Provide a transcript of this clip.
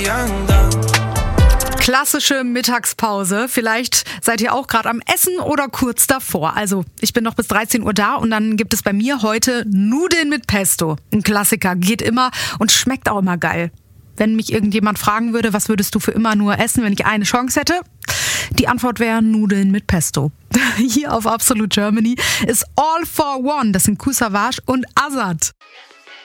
Klassische Mittagspause. Vielleicht seid ihr auch gerade am Essen oder kurz davor. Also ich bin noch bis 13 Uhr da und dann gibt es bei mir heute Nudeln mit Pesto. Ein Klassiker, geht immer und schmeckt auch immer geil. Wenn mich irgendjemand fragen würde, was würdest du für immer nur essen, wenn ich eine Chance hätte? Die Antwort wäre Nudeln mit Pesto. Hier auf Absolute Germany ist All for One. Das sind Kool Savas und Azad.